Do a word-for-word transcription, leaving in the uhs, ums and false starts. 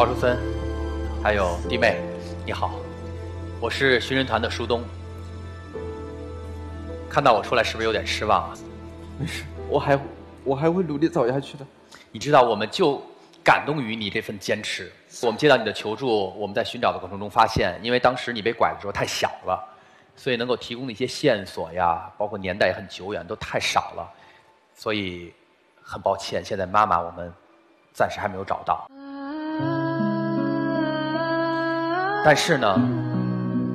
包淑芬，还有弟妹，你好，我是寻人团的舒东。看到我出来是不是有点失望啊？ 没事，我还我还会努力走下去的。 你知道，我们就感动于你这份坚持。我们接到你的求助，我们在寻找的过程中发现，因为当时你被拐的时候太小了，所以能够提供的一些线索呀，包括年代也很久远，都太少了，所以很抱歉，现在妈妈我们暂时还没有找到。但是呢，